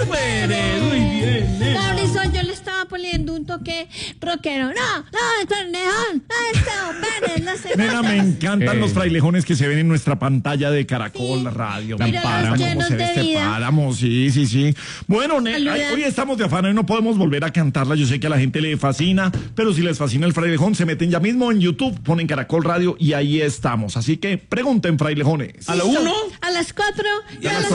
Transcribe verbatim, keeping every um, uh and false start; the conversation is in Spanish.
Muere, muy bien, nena. Mauricio, yo le estaba poniendo un toque rockero. No, no, Frailejón, no, este Pérez, no sé. Nena, me encantan Eh. los frailejones que se ven en nuestra pantalla de Caracol Sí. Radio. Mira Me los encanta cómo llenos se ve de este vida. páramo, sí, sí, sí. Bueno, ne- Saluda. ay, hoy estamos de afán, hoy no podemos volver a cantarla. Yo sé que a la gente le fascina, pero si les fascina el frailejón, se meten ya mismo en YouTube, ponen Caracol Radio y ahí estamos. Así que pregunten, frailejones. ¿A lo uno? A las cuatro y a las